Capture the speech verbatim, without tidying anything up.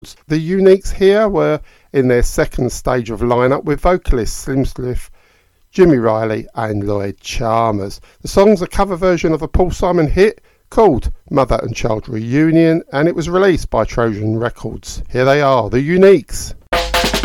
The Uniques here were in their second stage of lineup with vocalists Slim Sliff, Jimmy Riley and Lloyd Chalmers. The song's a cover version of a Paul Simon hit called Mother and Child Reunion, and it was released by Trojan Records. Here they are, the Uniques.